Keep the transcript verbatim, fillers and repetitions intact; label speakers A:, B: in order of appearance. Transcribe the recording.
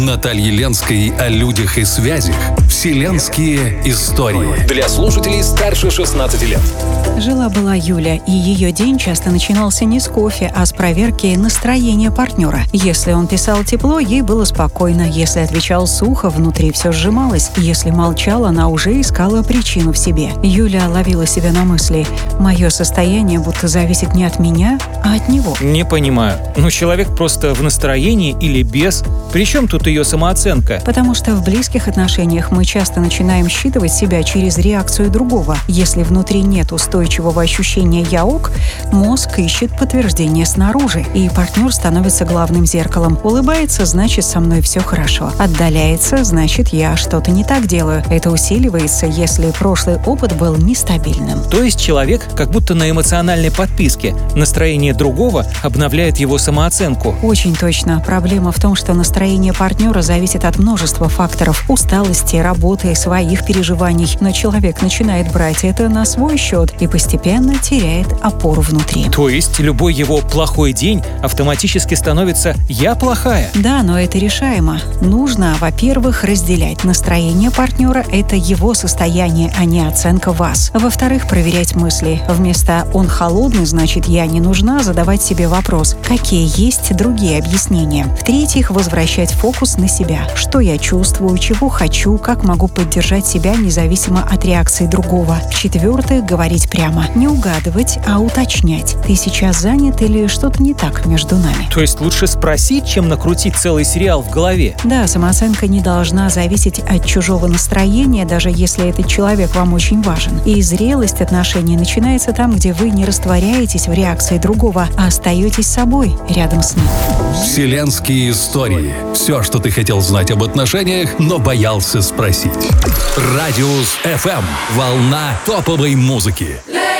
A: Натальи Ленской о людях и связях. Вселенские истории.
B: Для слушателей старше шестнадцати лет.
C: Жила-была Юля, и ее день часто начинался не с кофе, а с проверки настроения партнера. Если он писал тепло, ей было спокойно. Если отвечал сухо, внутри все сжималось. Если молчал, она уже искала причину в себе. Юля ловила себя на мысли: мое состояние будто зависит не от меня, а от него.
D: Не понимаю. Ну, человек просто в настроении или без? При чем тут ее самооценка?
C: Потому что в близких отношениях мы часто начинаем считывать себя через реакцию другого. Если внутри нет устойчивого ощущения «я ок», мозг ищет подтверждение снаружи, и партнер становится главным зеркалом. Улыбается — значит, со мной все хорошо. Отдаляется — значит, я что-то не так делаю. Это усиливается, если прошлый опыт был нестабильным.
D: То есть человек как будто на эмоциональной подписке. Настроение другого обновляет его самооценку.
C: Очень точно. Проблема в том, что настроение партнера зависит от множества факторов: усталости, работы, своих переживаний. Но человек начинает брать это на свой счет и постепенно теряет опору внутри.
D: То есть любой его плохой день автоматически становится «я плохая».
C: Да, но это решаемо. Нужно, во-первых, разделять. Настроение партнера — это его состояние, а не оценка вас. Во-вторых, проверять мысли. Вместо «он холодный, значит, я не нужна» задавать себе вопрос: какие есть другие объяснения. В-третьих, возвращать фокус на себя. Что я чувствую, чего хочу, как могу поддержать себя независимо от реакции другого. В-четвертых, говорить прямо. Не угадывать, а уточнять: ты сейчас занят или что-то не так между нами.
D: То есть лучше спросить, чем накрутить целый сериал в голове?
C: Да, самооценка не должна зависеть от чужого настроения, даже если этот человек вам очень важен. И зрелость отношений начинается там, где вы не растворяетесь в реакции другого, а остаетесь собой рядом с ним.
A: Вселенские истории. Все, что ты хотел знать об отношениях, но боялся спросить. Радиус эф эм. Волна топовой музыки.